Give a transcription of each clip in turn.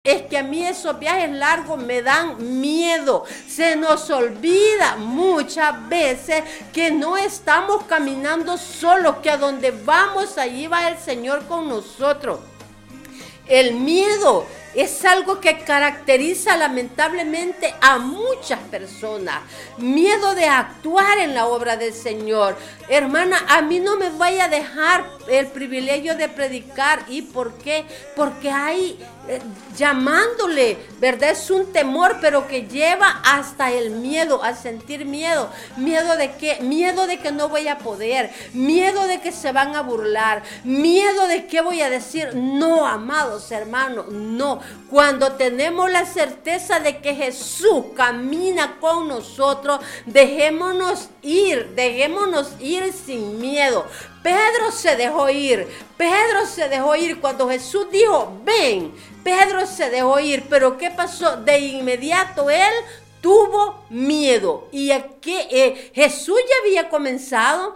Es que a mí esos viajes largos me dan miedo. Se nos olvida muchas veces que no estamos caminando solos, que a donde vamos, allí va el Señor con nosotros. El miedo es algo que caracteriza lamentablemente a muchas personas. Miedo de actuar en la obra del Señor. Hermana, a mí no me vaya a dejar el privilegio de predicar. ¿Y por qué? Porque hay llamándole, ¿verdad? Es un temor, pero que lleva hasta el miedo, a sentir miedo. ¿Miedo de qué? Miedo de que no voy a poder. Miedo de que se van a burlar. Miedo de qué voy a decir. No, amados hermanos, no. Cuando tenemos la certeza de que Jesús camina con nosotros, dejémonos ir sin miedo. Pedro se dejó ir cuando Jesús dijo, ven. Pedro se dejó ir, pero ¿qué pasó? De inmediato él tuvo miedo. Y aquí Jesús ya había comenzado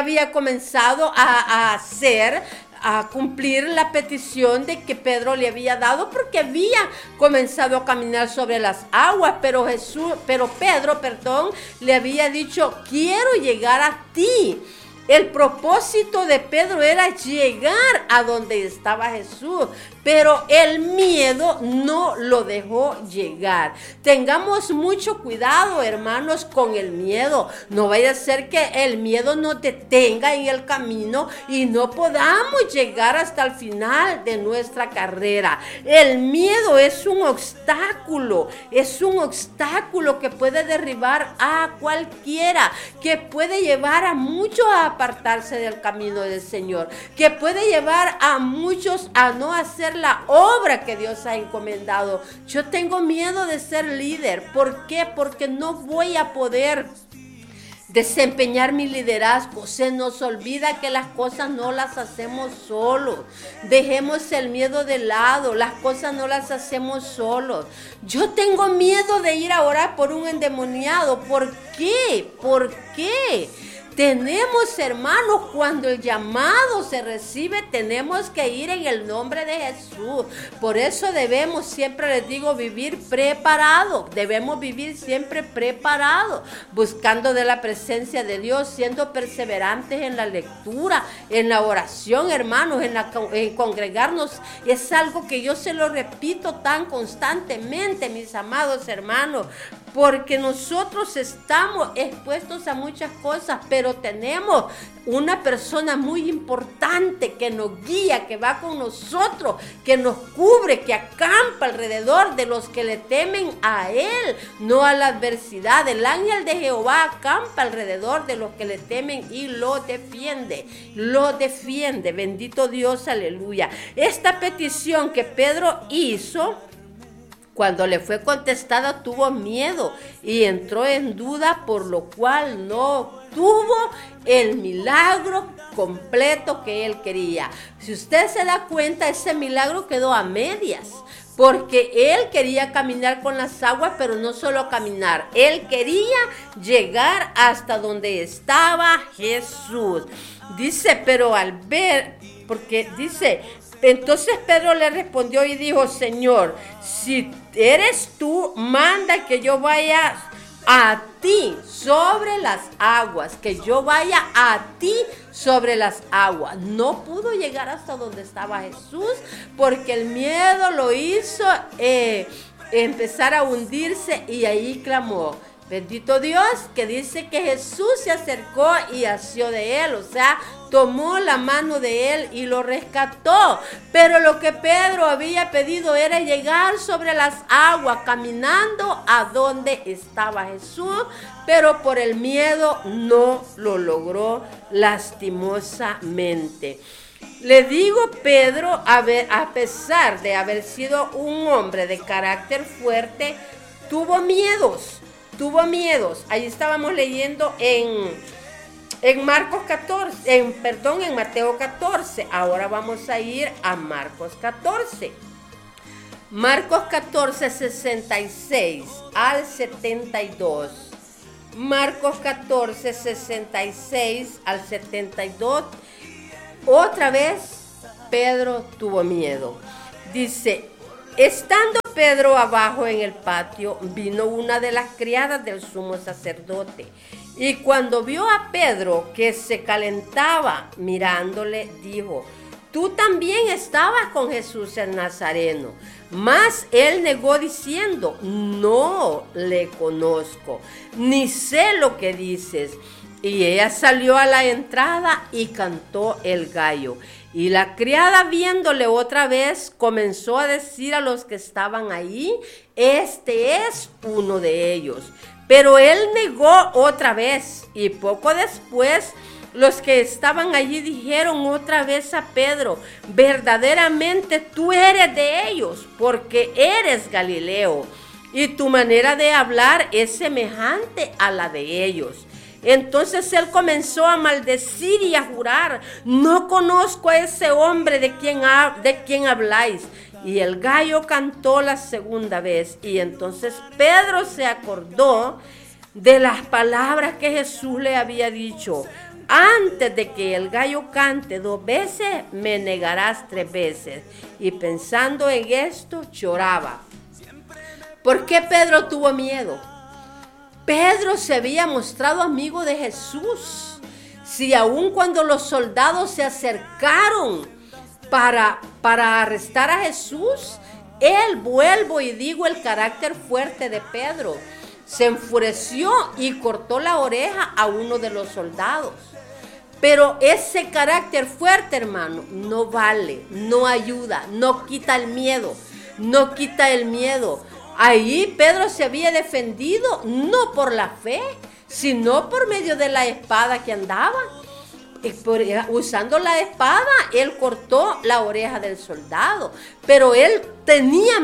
a cumplir la petición de que Pedro le había dado, porque había comenzado a caminar sobre las aguas, pero Pedro, le había dicho, quiero llegar a ti. El propósito de Pedro era llegar a donde estaba Jesús, pero el miedo no lo dejó llegar. Tengamos mucho cuidado, hermanos, con el miedo. No vaya a ser que el miedo nos detenga en el camino y no podamos llegar hasta el final de nuestra carrera. El miedo es un obstáculo que puede derribar a cualquiera, que puede llevar a muchos a apartarse del camino del Señor, que puede llevar a muchos a no hacer la obra que Dios ha encomendado. Yo tengo miedo de ser líder. ¿Por qué? Porque no voy a poder desempeñar mi liderazgo. Se nos olvida que las cosas no las hacemos solos. Dejemos el miedo de lado. Las cosas no las hacemos solos. Yo tengo miedo de ir a orar por un endemoniado. ¿Por qué? ¿Por qué? Tenemos, hermanos, cuando el llamado se recibe, tenemos que ir en el nombre de Jesús. Por eso debemos, siempre les digo, vivir preparados. Debemos vivir siempre preparados, buscando de la presencia de Dios, siendo perseverantes en la lectura, en la oración, hermanos, en congregarnos. Es algo que yo se lo repito tan constantemente, mis amados hermanos, porque nosotros estamos expuestos a muchas cosas, pero tenemos una persona muy importante que nos guía, que va con nosotros, que nos cubre, que acampa alrededor de los que le temen a Él, no a la adversidad. El ángel de Jehová acampa alrededor de los que le temen y lo defiende. Bendito Dios, aleluya. Esta petición que Pedro hizo, cuando le fue contestada, tuvo miedo y entró en duda, por lo cual no tuvo el milagro completo que él quería. Si usted se da cuenta, ese milagro quedó a medias, porque él quería caminar con las aguas, pero no solo caminar, él quería llegar hasta donde estaba Jesús. Dice, pero al ver, porque dice, entonces Pedro le respondió y dijo, Señor, si eres tú, manda que yo vaya a ti sobre las aguas, que yo vaya a ti sobre las aguas. No pudo llegar hasta donde estaba Jesús, porque el miedo lo hizo empezar a hundirse, y ahí clamó. Bendito Dios, que dice que Jesús se acercó y asió de él, o sea, tomó la mano de él y lo rescató. Pero lo que Pedro había pedido era llegar sobre las aguas, caminando a donde estaba Jesús, pero por el miedo no lo logró, lastimosamente. Le digo, Pedro, a pesar de haber sido un hombre de carácter fuerte, tuvo miedos. Ahí estábamos leyendo en Marcos 14, en Mateo 14. Ahora vamos a ir a Marcos 14. Marcos 14, 66 al 72. Marcos 14, 66 al 72. Otra vez Pedro tuvo miedo. Dice, Estando Pedro abajo en el patio, vino una de las criadas del sumo sacerdote. Y cuando vio a Pedro que se calentaba mirándole, dijo: tú también estabas con Jesús el Nazareno. Mas él negó diciendo: no le conozco, ni sé lo que dices. Y ella salió a la entrada y cantó el gallo. Y la criada, viéndole otra vez, comenzó a decir a los que estaban ahí: este es uno de ellos. Pero él negó otra vez, y poco después los que estaban allí dijeron otra vez a Pedro: verdaderamente tú eres de ellos, porque eres Galileo, y tu manera de hablar es semejante a la de ellos. Entonces él comenzó a maldecir y a jurar: no conozco a ese hombre de quien habláis. Y el gallo cantó la segunda vez, y entonces Pedro se acordó de las palabras que Jesús le había dicho: antes de que el gallo cante 2 veces, me negarás 3 veces. Y pensando en esto, lloraba. ¿Por qué Pedro tuvo miedo? Pedro se había mostrado amigo de Jesús. Si aun cuando los soldados se acercaron para arrestar a Jesús, vuelvo y digo el carácter fuerte de Pedro, se enfureció y cortó la oreja a uno de los soldados. Pero ese carácter fuerte, hermano, no vale, no ayuda, no quita el miedo, no quita el miedo. Ahí Pedro se había defendido no por la fe, sino por medio de la espada que andaba. Usando la espada, él cortó la oreja del soldado. Pero él tenía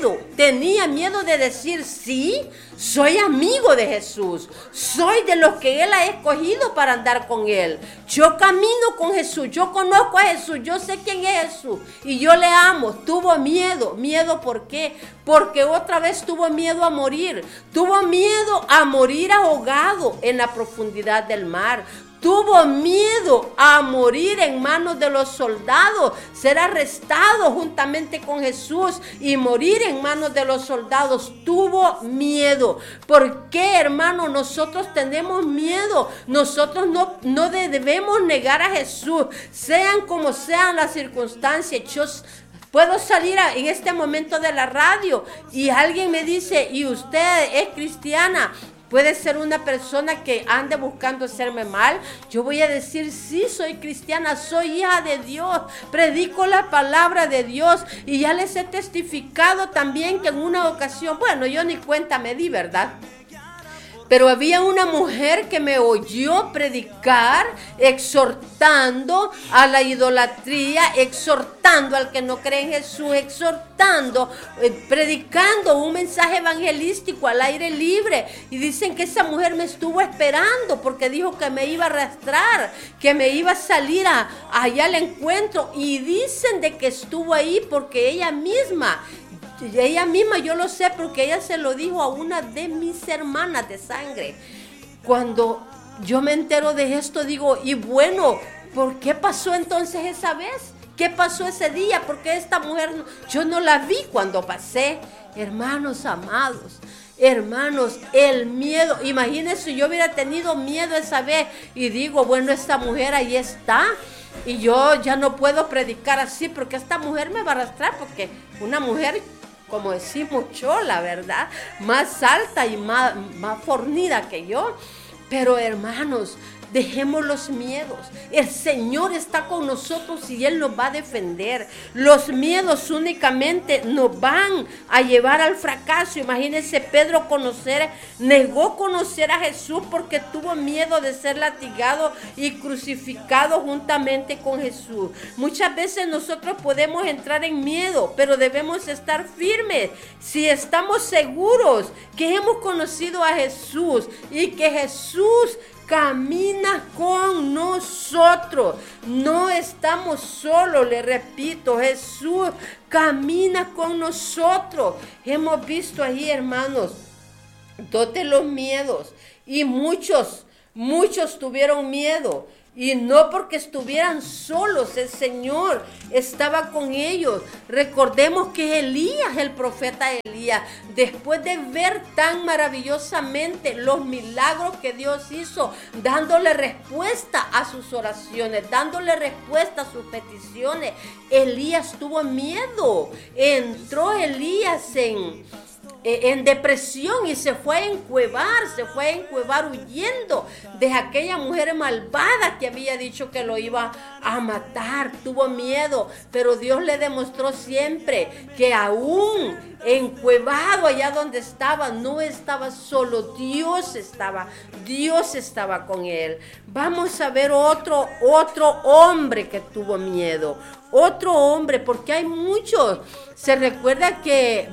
miedo de decir: sí, soy amigo de Jesús, soy de los que él ha escogido para andar con él. Yo camino con Jesús, yo conozco a Jesús, yo sé quién es Jesús y yo le amo. Tuvo miedo. ¿Miedo por qué? Porque otra vez tuvo miedo a morir. Tuvo miedo a morir ahogado en la profundidad del mar. Tuvo miedo a morir en manos de los soldados, ser arrestado juntamente con Jesús y morir en manos de los soldados. Tuvo miedo. ¿Por qué, hermano? Nosotros tenemos miedo. Nosotros no debemos negar a Jesús, sean como sean las circunstancias. Yo puedo salir en este momento de la radio y alguien me dice: ¿y usted es cristiana? Puede ser una persona que ande buscando hacerme mal. Yo voy a decir: sí, soy cristiana, soy hija de Dios, predico la palabra de Dios. Y ya les he testificado también que en una ocasión, bueno, yo ni cuenta me di, ¿verdad? Pero había una mujer que me oyó predicar, exhortando a la idolatría, exhortando al que no cree en Jesús, exhortando, predicando un mensaje evangelístico al aire libre. Y dicen que esa mujer me estuvo esperando porque dijo que me iba a arrastrar, que me iba a salir allá al encuentro. Y dicen de que estuvo ahí porque ella misma, yo lo sé porque ella se lo dijo a una de mis hermanas de sangre. Cuando yo me entero de esto, digo: y bueno, ¿por qué pasó entonces esa vez? ¿Qué pasó ese día? Porque esta mujer, yo no la vi cuando pasé. Hermanos amados, hermanos, el miedo. Imagínense si yo hubiera tenido miedo esa vez y digo: bueno, esta mujer ahí está. Y yo ya no puedo predicar así porque esta mujer me va a arrastrar, porque una mujer, como decimos chola, ¿verdad? Más alta y más fornida que yo. Pero hermanos, dejemos los miedos. El Señor está con nosotros y Él nos va a defender. Los miedos únicamente nos van a llevar al fracaso. Imagínense, Pedro negó conocer a Jesús porque tuvo miedo de ser latigado y crucificado juntamente con Jesús. Muchas veces nosotros podemos entrar en miedo, pero debemos estar firmes. Si estamos seguros que hemos conocido a Jesús y que Jesús camina con nosotros, no estamos solos, le repito, Jesús camina con nosotros. Hemos visto ahí, hermanos, dos de los miedos, y muchos tuvieron miedo. Y no porque estuvieran solos, el Señor estaba con ellos. Recordemos que Elías, el profeta Elías, después de ver tan maravillosamente los milagros que Dios hizo, dándole respuesta a sus oraciones, dándole respuesta a sus peticiones, Elías tuvo miedo. Entró Elías en depresión y se fue a encuevar huyendo de aquella mujer malvada que había dicho que lo iba a matar. Tuvo miedo, pero Dios le demostró siempre que aún encuevado allá donde estaba, no estaba solo, Dios estaba con él. Vamos a ver otro hombre que tuvo miedo, otro hombre, porque hay muchos. Se recuerda que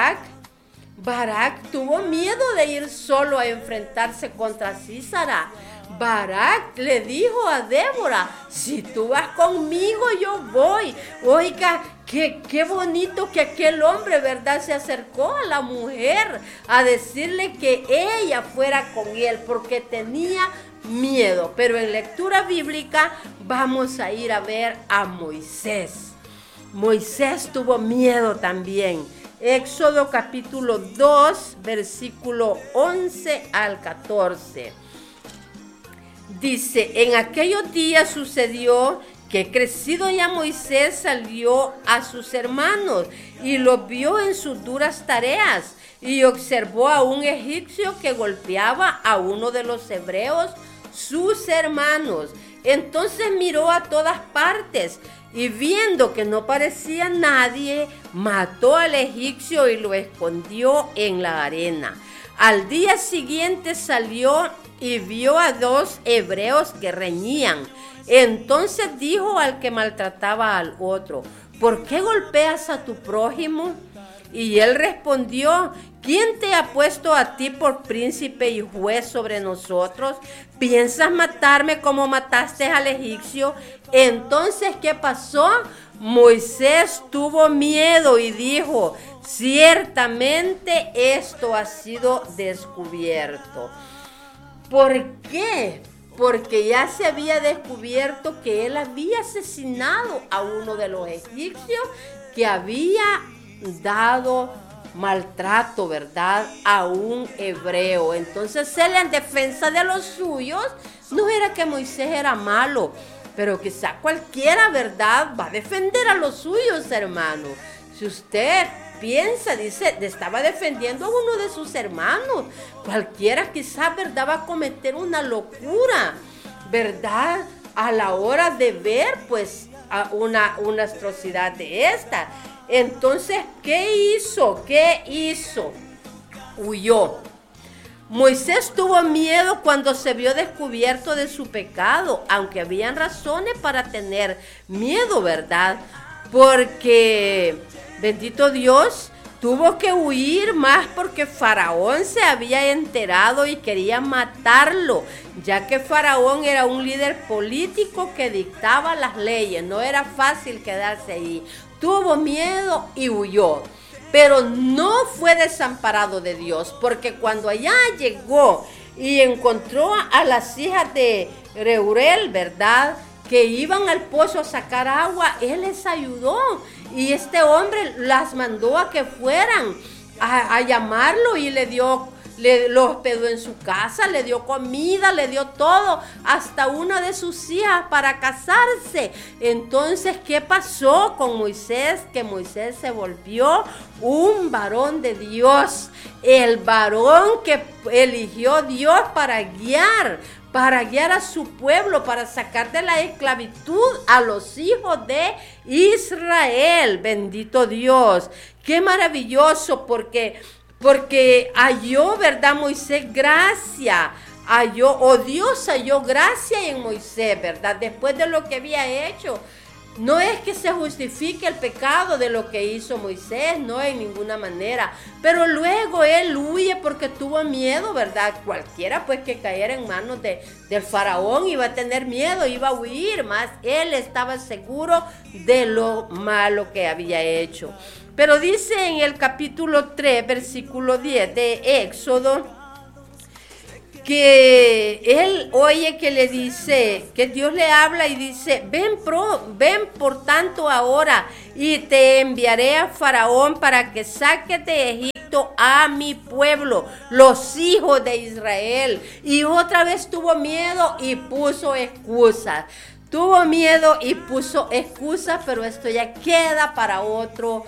Barak tuvo miedo de ir solo a enfrentarse contra Sísara. Barak le dijo a Débora, si tú vas conmigo, yo voy. Oiga, qué bonito que aquel hombre, ¿verdad?, se acercó a la mujer a decirle que ella fuera con él porque tenía miedo. Pero en lectura bíblica vamos a ir a ver a Moisés. Moisés tuvo miedo también. Éxodo capítulo 2, versículo 11 al 14. Dice, en aquellos días sucedió que crecido ya Moisés salió a sus hermanos y los vio en sus duras tareas y observó a un egipcio que golpeaba a uno de los hebreos, sus hermanos. Entonces miró a todas partes y viendo que no parecía nadie, mató al egipcio y lo escondió en la arena. Al día siguiente salió y vio a 2 hebreos que reñían. Entonces dijo al que maltrataba al otro, ¿por qué golpeas a tu prójimo? Y él respondió, ¿quién te ha puesto a ti por príncipe y juez sobre nosotros? ¿Piensas matarme como mataste al egipcio? Entonces, ¿qué pasó? Moisés tuvo miedo y dijo, ciertamente esto ha sido descubierto. ¿Por qué? Porque ya se había descubierto que él había asesinado a uno de los egipcios que había dado maltrato, ¿verdad?, a un hebreo. Entonces él, en defensa de los suyos, no era que Moisés era malo, pero quizá cualquiera, ¿verdad?, va a defender a los suyos, hermano. Si usted piensa, dice, estaba defendiendo a uno de sus hermanos, cualquiera quizá, ¿verdad?, va a cometer una locura, ¿verdad?, a la hora de ver, pues, una atrocidad de esta. Entonces, ¿qué hizo? Huyó. Moisés tuvo miedo cuando se vio descubierto de su pecado, aunque habían razones para tener miedo, ¿verdad? Porque, bendito Dios, tuvo que huir más porque Faraón se había enterado y quería matarlo, ya que Faraón era un líder político que dictaba las leyes. No era fácil quedarse ahí. Tuvo miedo y huyó, pero no fue desamparado de Dios, porque cuando allá llegó y encontró a las hijas de Reuel, ¿verdad?, que iban al pozo a sacar agua, él les ayudó y este hombre las mandó a que fueran a llamarlo y lo hospedó en su casa, le dio comida, le dio todo, hasta una de sus hijas para casarse. Entonces, ¿qué pasó con Moisés? Que Moisés se volvió un varón de Dios, el varón que eligió Dios para guiar a su pueblo, para sacar de la esclavitud a los hijos de Israel. Bendito Dios, qué maravilloso, porque halló, ¿verdad?, Moisés gracia, Dios halló gracia en Moisés, ¿verdad?, después de lo que había hecho. No es que se justifique el pecado de lo que hizo Moisés, no, en ninguna manera, pero luego él huye porque tuvo miedo, ¿verdad? Cualquiera pues que cayera en manos del faraón iba a tener miedo, iba a huir, más él estaba seguro de lo malo que había hecho. Pero dice en el capítulo 3, versículo 10 de Éxodo, que él oye que le dice, que Dios le habla y dice, ven por tanto ahora y te enviaré a Faraón para que saques de Egipto a mi pueblo, los hijos de Israel. Y otra vez tuvo miedo y puso excusas. Tuvo miedo y puso excusas, pero esto ya queda para otro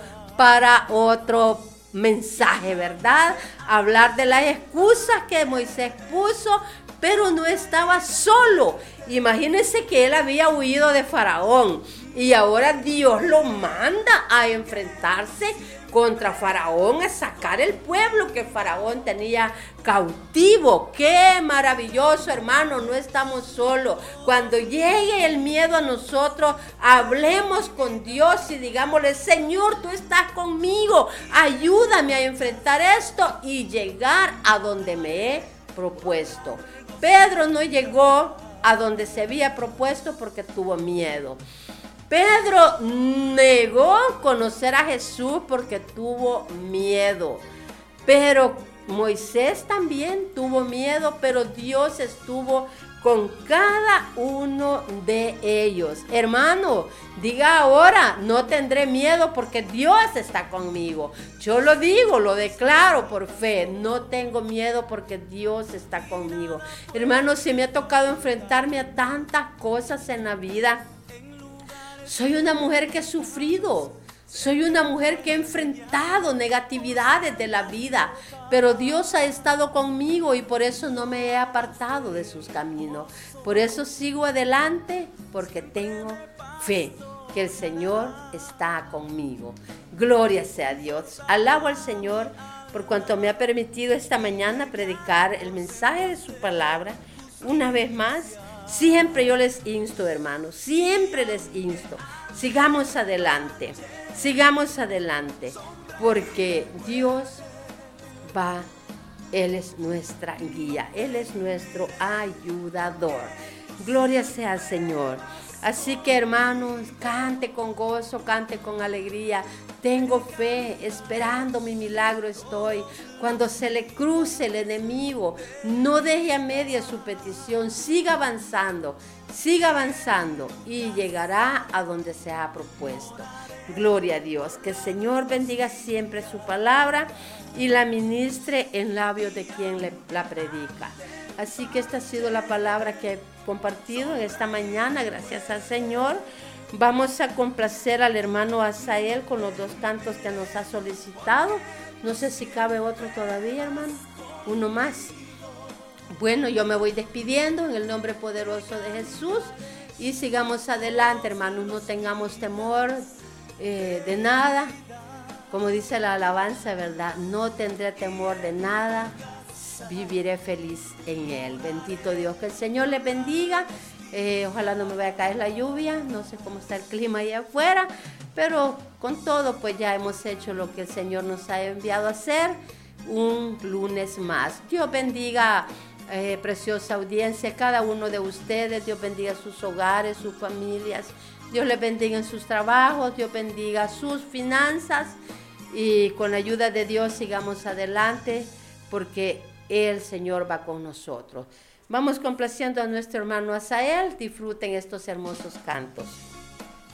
mensaje, ¿verdad? Hablar de las excusas que Moisés puso, pero no estaba solo. Imagínense que él había huido de Faraón y ahora Dios lo manda a enfrentarse contra Faraón, a sacar el pueblo que Faraón tenía cautivo. ¡Qué maravilloso, hermano! No estamos solos. Cuando llegue el miedo a nosotros, hablemos con Dios y digámosle, Señor, tú estás conmigo, ayúdame a enfrentar esto y llegar a donde me he propuesto. Pedro no llegó a donde se había propuesto porque tuvo miedo. Pedro negó conocer a Jesús porque tuvo miedo. Pero Moisés también tuvo miedo, pero Dios estuvo con cada uno de ellos. Hermano, diga ahora, no tendré miedo porque Dios está conmigo. Yo lo digo, lo declaro por fe. No tengo miedo porque Dios está conmigo. Hermano, si me ha tocado enfrentarme a tantas cosas en la vida. Soy una mujer que he sufrido, soy una mujer que he enfrentado negatividades de la vida, pero Dios ha estado conmigo y por eso no me he apartado de sus caminos. Por eso sigo adelante, porque tengo fe que el Señor está conmigo. Gloria sea a Dios. Alabo al Señor por cuanto me ha permitido esta mañana predicar el mensaje de su palabra una vez más. Siempre yo les insto, hermanos, siempre les insto, sigamos adelante, porque Dios va, Él es nuestra guía, Él es nuestro ayudador. Gloria sea al Señor. Así que, hermanos, cante con gozo, cante con alegría. Tengo fe, esperando mi milagro estoy. Cuando se le cruce el enemigo, no deje a media su petición. Siga avanzando y llegará a donde se ha propuesto. Gloria a Dios. Que el Señor bendiga siempre su palabra y la ministre en labios de quien la predica. Así que esta ha sido la palabra que he compartido en esta mañana, gracias al Señor. Vamos a complacer al hermano Asael con los 2 cantos que nos ha solicitado. No sé si cabe otro todavía, hermano. Uno más. Bueno, yo me voy despidiendo en el nombre poderoso de Jesús y sigamos adelante, hermanos. No tengamos temor de nada. Como dice la alabanza, ¿verdad? No tendré temor de nada. Viviré feliz en Él. Bendito Dios, que el Señor les bendiga. Ojalá no me vaya a caer la lluvia, no sé cómo está el clima ahí afuera, pero con todo pues ya hemos hecho lo que el Señor nos ha enviado a hacer un lunes más. Dios bendiga, preciosa audiencia, cada uno de ustedes. Dios bendiga sus hogares, sus familias. Dios les bendiga en sus trabajos, Dios bendiga sus finanzas y con la ayuda de Dios sigamos adelante porque el Señor va con nosotros. Vamos complaciendo a nuestro hermano Asael. Disfruten estos hermosos cantos.